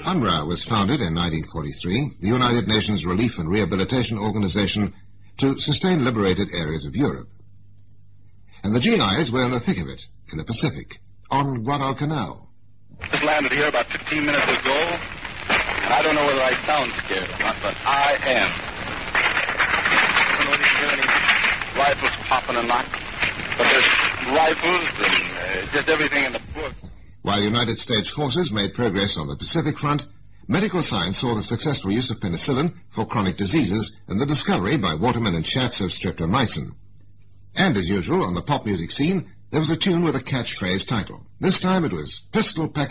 UNRWA was founded in 1943, the United Nations Relief and Rehabilitation Organization, to sustain liberated areas of Europe. And the GIs were in the thick of it, in the Pacific, on Guadalcanal. Just landed here about 15 minutes ago, and I don't know whether I sound scared or not, but I am. I don't know whether you can hear any rifles popping or not, but there's rifles and just everything in the book. While United States forces made progress on the Pacific front, medical science saw the successful use of penicillin for chronic diseases and the discovery by Waterman and Schatz of streptomycin. And as usual, on the pop music scene, there was a tune with a catchphrase title. This time it was Pistol Packing